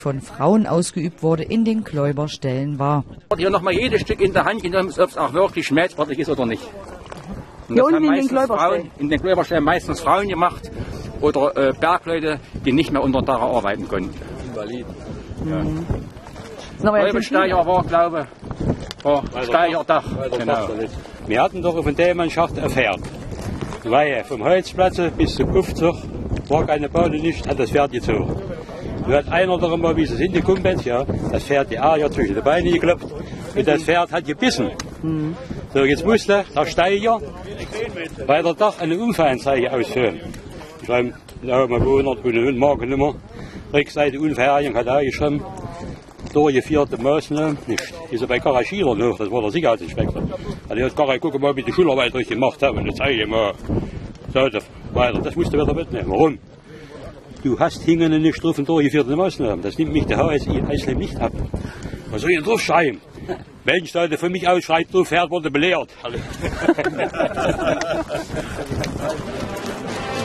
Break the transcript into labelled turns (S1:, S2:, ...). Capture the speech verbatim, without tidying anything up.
S1: von Frauen ausgeübt wurde, in den Kläuberstellen war.
S2: Hier nochmal jedes Stück in der Hand genommen, ob es auch wirklich schmerzfertig ist oder nicht. Und
S3: Hier
S2: das haben
S3: unten in den
S2: meistens
S3: Kläuberstellen?
S2: Frauen, in den Kläuberstellen meistens Frauen gemacht oder äh, Bergleute, die nicht mehr unter Dach arbeiten konnten. Invaliden.
S3: Mhm.
S2: Ja. Kläubersteiger war, glaube ich, war Steigerdach. Genau.
S4: Wir hatten doch auf dem Dämonschacht ein Pferd. Weil vom Holzplatz bis zum Aufzug war keine Bahn nicht, hat das Pferd gezogen. Nun hat einer doch mal, wie es hingekommen ist, ja, das Pferd die Eier zwischen die Beine geklopft und das Pferd hat gebissen. Mhm. So, jetzt musste der Steiger bei der Dach eine Unfallanzeige ausfüllen. Ich schreibe, ja, mal hundert und eine Markennummer. Rückseite Unverherrlichung hat er geschrieben. Durchgeführte Maßnahmen nicht. Ist er bei Karl Schieler noch, das war der Sicherheitsinspektor. Also jetzt Karl, guck mal, wie die Schularbeit durchgemacht haben. Und jetzt zeige ich mal. So, weiter. Das musst du wieder mitnehmen. Warum? Du hast hingende nicht drauf und durchgeführte Maßnahmen. Das nimmt mich der H S I Eislem nicht ab. Was soll ich denn drauf schreiben? Mensch, sollte für mich ausschreibt, so Pferd wurde belehrt.